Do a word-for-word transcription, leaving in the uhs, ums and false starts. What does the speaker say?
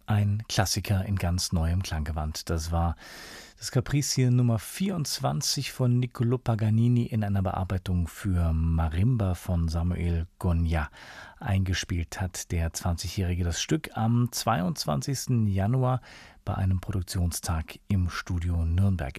Ein Klassiker in ganz neuem Klanggewand. Das war das Capricci Nummer vierundzwanzig von Niccolò Paganini in einer Bearbeitung für Marimba von Samuel Goya. Eingespielt hat der zwanzigjährige das Stück am zweiundzwanzigsten Januar bei einem Produktionstag im Studio Nürnberg.